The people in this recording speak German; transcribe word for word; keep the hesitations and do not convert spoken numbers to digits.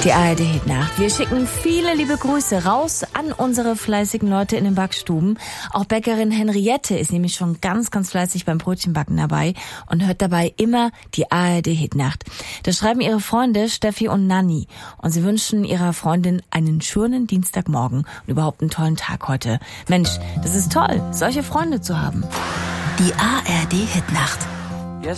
Die A R D-Hitnacht. Wir schicken viele liebe Grüße raus an unsere fleißigen Leute in den Backstuben. Auch Bäckerin Henriette ist nämlich schon ganz, ganz fleißig beim Brötchenbacken dabei und hört dabei immer die A R D-Hitnacht. Das schreiben ihre Freunde Steffi und Nanni. Und sie wünschen ihrer Freundin einen schönen Dienstagmorgen und überhaupt einen tollen Tag heute. Mensch, das ist toll, solche Freunde zu haben. Die A R D-Hitnacht.